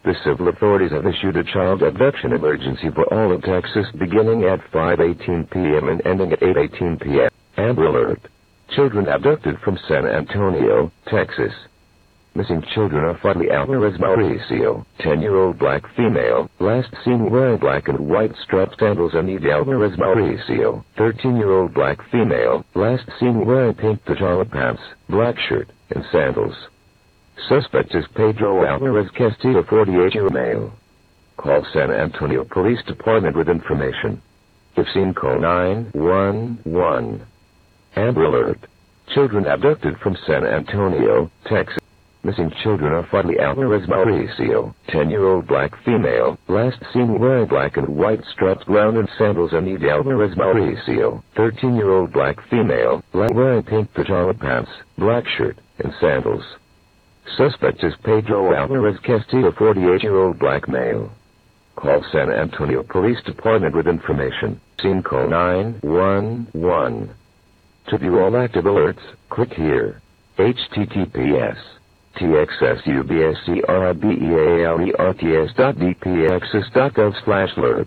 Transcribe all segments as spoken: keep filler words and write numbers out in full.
The civil authorities have issued a child abduction emergency for all of Texas beginning at five eighteen p.m. and ending at eight eighteen p.m. Amber Alert. Children abducted from San Antonio, Texas. Missing children are Fadli Alvarez Mauricio, ten-year-old black female, last seen wearing black and white striped sandals, and Edie Alvarez Mauricio, thirteen-year-old black female, last seen wearing pink pajama pants, black shirt, and sandals. Suspect is Pedro Alvarez Castillo, forty-eight-year-old male. Call San Antonio Police Department with information. If seen, call nine one one. Amber Alert. Children abducted from San Antonio, Texas. Missing children are Fadli Alvarez Mauricio, ten-year-old black female, last seen wearing black and white striped ground and sandals, and Edie Alvarez Mauricio, thirteen-year-old black female, last wearing pink pajama pants, black shirt, and sandals. Suspect is Pedro Alvarez Castillo, forty-eight-year-old black male. Call San Antonio Police Department with information. Scene, call nine one one. To view all active alerts, click here. H T T P S. T X S U B S C R I B E A L E R T S dot D P Texas dot gov slash alert.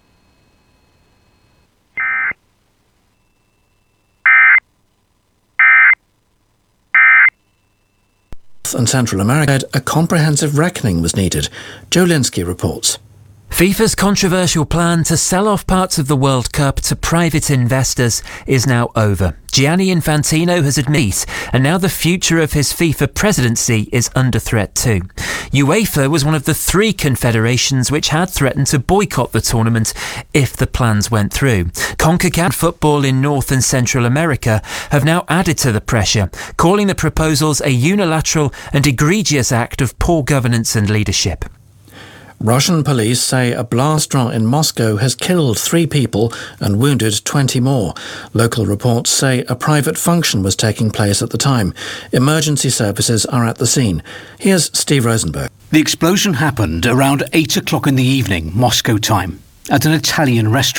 And Central America, a comprehensive reckoning was needed. Joe Linsky reports. FIFA's controversial plan to sell off parts of the World Cup to private investors is now over. Gianni Infantino has admitted, and now the future of his FIFA presidency is under threat too. UEFA was one of the three confederations which had threatened to boycott the tournament if the plans went through. CONCACAF football in North and Central America have now added to the pressure, calling the proposals a unilateral and egregious act of poor governance and leadership. Russian police say a blast in Moscow has killed three people and wounded twenty more. Local reports say a private function was taking place at the time. Emergency services are at the scene. Here's Steve Rosenberg. The explosion happened around eight o'clock in the evening, Moscow time, at an Italian restaurant.